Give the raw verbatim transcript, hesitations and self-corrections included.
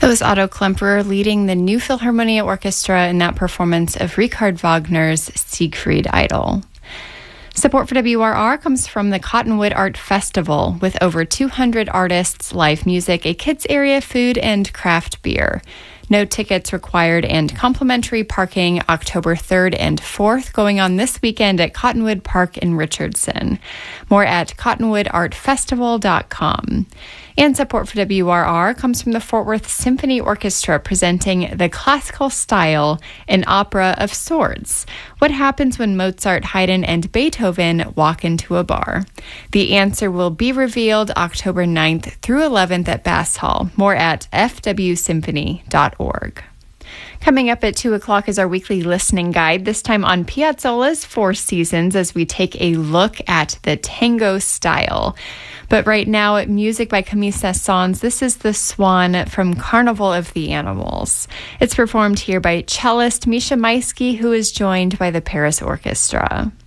That was Otto Klemperer leading the New Philharmonia Orchestra in that performance of Richard Wagner's Siegfried Idol. Support for W R R comes from the Cottonwood Art Festival, with over two hundred artists, live music, a kids area, food, and craft beer. No tickets required and complimentary parking October third and fourth, going on this weekend at Cottonwood Park in Richardson. More at cottonwood art festival dot com. And support for W R R comes from the Fort Worth Symphony Orchestra, presenting The Classical Style, an opera of sorts. What happens when Mozart, Haydn, and Beethoven walk into a bar? The answer will be revealed October ninth through eleventh at Bass Hall. More at f w symphony dot org. Coming up at two o'clock is our weekly listening guide, this time on Piazzolla's Four Seasons, as we take a look at the tango style. But right now, music by Camille Saint-Saëns. This is The Swan from Carnival of the Animals. It's performed here by cellist Misha Maisky, who is joined by the Paris Orchestra.